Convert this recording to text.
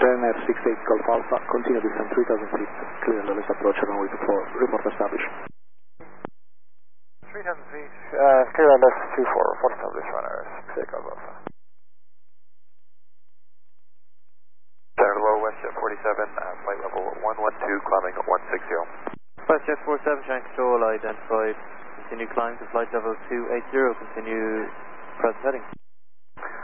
Ryanair 68 Golf Alpha, continue descent 3000 feet, clear Lewis approach runway 24, report established. 3000 feet, clear on left 24, report established Ryanair 68 Golf Alpha. Center low, WestJet 47, flight level 112, climbing 160. WestJet 47, trying control identified. Continue climb to flight level 280, continue present heading.